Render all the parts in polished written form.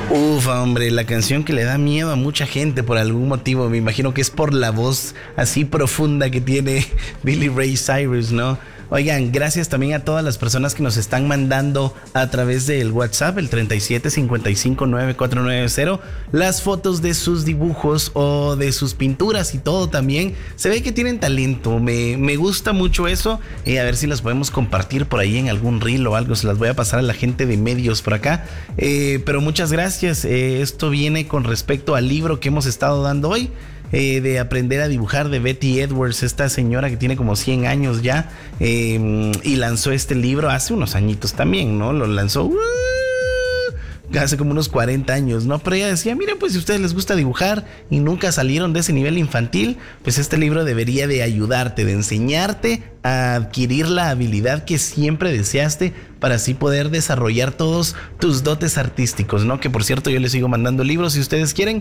Uf, hombre, la canción que le da miedo a mucha gente por algún motivo. Me imagino que es por la voz así profunda que tiene Billy Ray Cyrus, ¿no? Oigan, gracias también a todas las personas que nos están mandando a través del WhatsApp, el 37559490, las fotos de sus dibujos o de sus pinturas y todo también. Se ve que tienen talento, me gusta mucho eso. A ver si las podemos compartir por ahí en algún reel o algo, se las voy a pasar a la gente de medios por acá. Pero muchas gracias, esto viene con respecto al libro que hemos estado dando hoy. De aprender a dibujar, de Betty Edwards, esta señora que tiene como 100 años ya, y lanzó este libro hace unos añitos también, ¿no? Lo lanzó hace como unos 40 años, ¿no? Pero ella decía, miren, pues si a ustedes les gusta dibujar y nunca salieron de ese nivel infantil, pues este libro debería de ayudarte, de enseñarte a adquirir la habilidad que siempre deseaste para así poder desarrollar todos tus dotes artísticos, ¿no? Que por cierto yo les sigo mandando libros si ustedes quieren,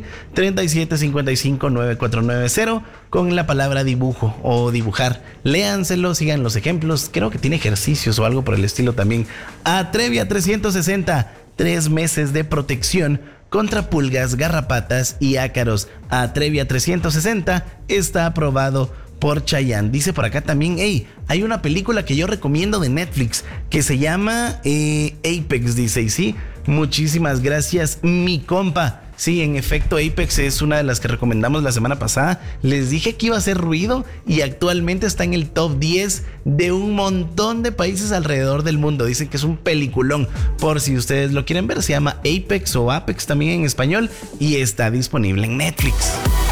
37559490 con la palabra dibujo o dibujar. Léanselo, sigan los ejemplos, creo que tiene ejercicios o algo por el estilo también. Atrevia 360, 3 meses de protección contra pulgas, garrapatas y ácaros. Atrevia 360 está aprobado por Chayanne. Dice por acá también, hey, hay una película que yo recomiendo de Netflix que se llama Apex, dice, y sí, muchísimas gracias, mi compa. Sí, en efecto, Apex es una de las que recomendamos la semana pasada. Les dije que iba a hacer ruido y actualmente está en el top 10 de un montón de países alrededor del mundo. Dicen que es un peliculón. Por si ustedes lo quieren ver, se llama Apex o Apex también en español y está disponible en Netflix.